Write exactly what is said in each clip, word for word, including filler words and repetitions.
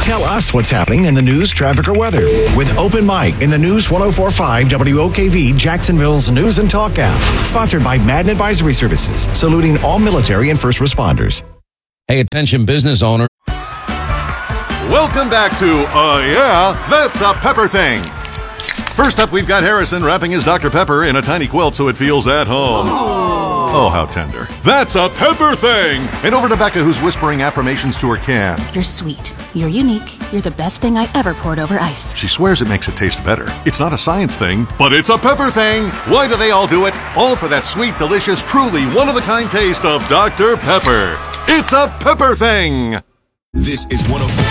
Tell us what's happening in the news, traffic, or weather with Open Mic in the News one oh four point five W O K V Jacksonville's News and Talk app. Sponsored by Madden Advisory Services, saluting all military and first responders. Hey, attention business owner. Welcome back to Uh Yeah, That's a Pepper Thing. First up, we've got Harrison wrapping his Doctor Pepper in a tiny quilt so it feels at home. Oh, how tender. That's a Pepper Thing! And over to Becca, who's whispering affirmations to her can. You're sweet. You're unique. You're the best thing I ever poured over ice. She swears it makes it taste better. It's not a science thing, but it's a pepper thing. Why do they all do it? All for that sweet, delicious, truly one-of-a-kind taste of Doctor Pepper. It's a Pepper Thing! This is one of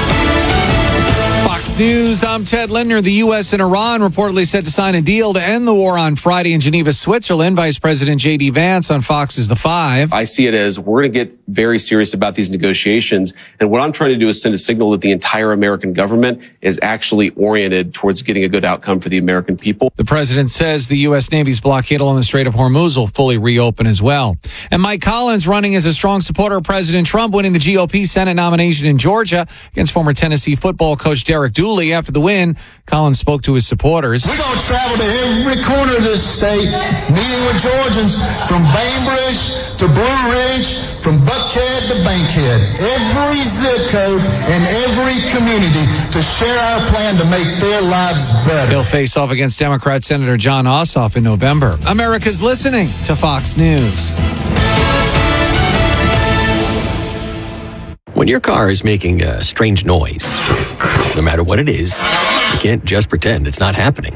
Fox News, I'm Ted Lindner. The U S and Iran reportedly set to sign a deal to end the war on Friday in Geneva, Switzerland. Vice President J D Vance on Fox's The Five. I see it as we're going to get very serious about these negotiations. And what I'm trying to do is send a signal that the entire American government is actually oriented towards getting a good outcome for the American people. The president says the U S Navy's blockade along the Strait of Hormuz will fully reopen as well. And Mike Collins running as a strong supporter of President Trump, winning the G O P Senate nomination in Georgia against former Tennessee football coach Derek Dooley. After the win, Collins spoke to his supporters. We're going to travel to every corner of this state, meeting with Georgians from Bainbridge to Blue Ridge, from Buckhead to Bankhead, every zip code and every community to share our plan to make their lives better. He'll face off against Democrat Senator John Ossoff in November. America's listening to Fox News. When your car is making a strange noise, no matter what it is, you can't just pretend it's not happening.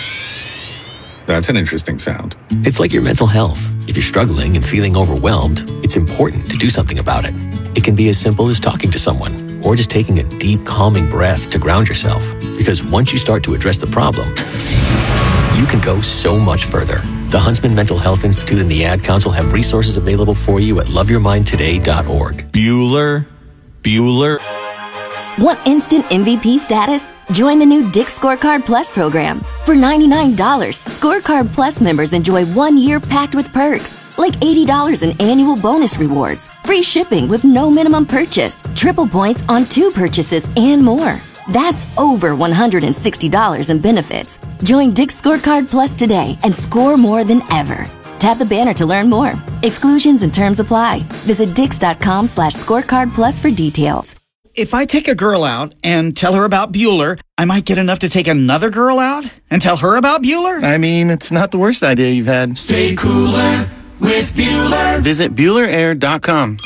That's an interesting sound. It's like your mental health. If you're struggling and feeling overwhelmed, it's important to do something about it. It can be as simple as talking to someone or just taking a deep, calming breath to ground yourself. Because once you start to address the problem, you can go so much further. The Huntsman Mental Health Institute and the Ad Council have resources available for you at love your mind today dot org. Bueller, Bueller. Want instant M V P status? Join the new Dick's Scorecard Plus program. For ninety-nine dollars, Scorecard Plus members enjoy one year packed with perks, like eighty dollars in annual bonus rewards, free shipping with no minimum purchase, triple points on two purchases, and more. That's over one hundred sixty dollars in benefits. Join Dick's Scorecard Plus today and score more than ever. Tap the banner to learn more. Exclusions and terms apply. Visit dix.com slash scorecard plus for details. If I take a girl out and tell her about Bueller, I might get enough to take another girl out and tell her about Bueller? I mean, it's not the worst idea you've had. Stay cooler with Bueller. Visit Bueller Air dot com.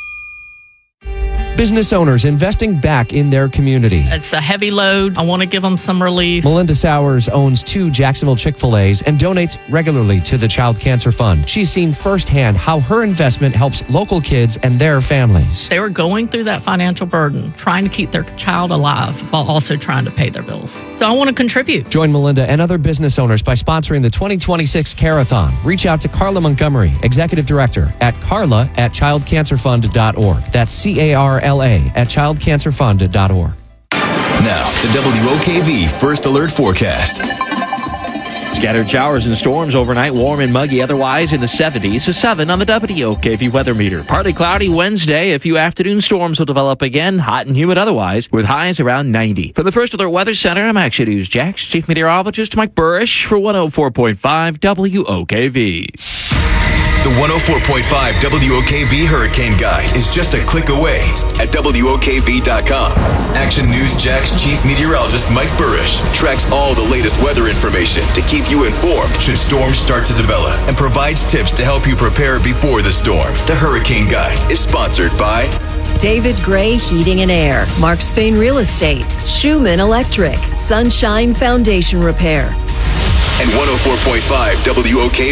Business owners investing back in their community. It's a heavy load. I want to give them some relief. Melinda Sowers owns two Jacksonville Chick-fil-A's and donates regularly to the Child Cancer Fund. She's seen firsthand how her investment helps local kids and their families. They were going through that financial burden, trying to keep their child alive while also trying to pay their bills. So I want to contribute. Join Melinda and other business owners by sponsoring the twenty twenty-six Carathon. Reach out to Carla Montgomery, Executive Director, at Carla at child cancer fund dot org. That's C A R L A at child cancer fund dot org. Now, the W O K V First Alert Forecast. Scattered showers and storms overnight, warm and muggy otherwise in the seventies to seven on the W O K V weather meter. Partly cloudy Wednesday. A few afternoon storms will develop again, hot and humid otherwise, with highs around ninety. From the First Alert Weather Center, I'm Action News Jax Chief Meteorologist Mike Burrish for one oh four point five W O K V. The one oh four point five W O K V Hurricane Guide is just a click away at W O K V dot com. Action News Jax Chief Meteorologist Mike Burrish tracks all the latest weather information to keep you informed should storms start to develop and provides tips to help you prepare before the storm. The Hurricane Guide is sponsored by David Gray Heating and Air, Mark Spain Real Estate, Schumann Electric, Sunshine Foundation Repair. And one oh four point five W O K